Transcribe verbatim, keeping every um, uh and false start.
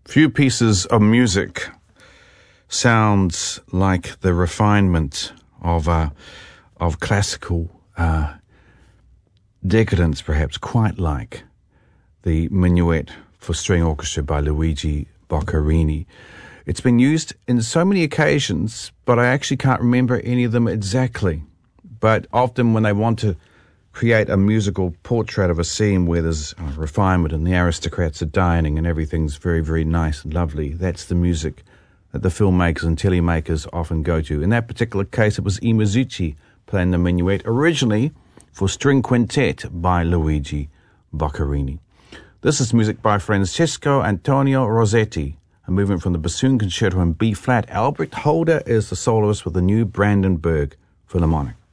Few pieces of music sounds like the refinement of uh, of classical uh, decadence, perhaps, quite like the Minuet for String Orchestra by Luigi Boccherini. It's been used in so many occasions, but I actually can't remember any of them exactly. But often when they want to create a musical portrait of a scene where there's uh, refinement and the aristocrats are dining and everything's very, very nice and lovely, that's the music that the filmmakers and telemakers often go to. In that particular case, it was I Mizuchi playing the Minuet, originally for string quintet by Luigi Boccherini. This is music by Francesco Antonio Rossetti, a movement from the Bassoon Concerto in B-flat. Albrecht Holder is the soloist with the new Brandenburg Philharmonic.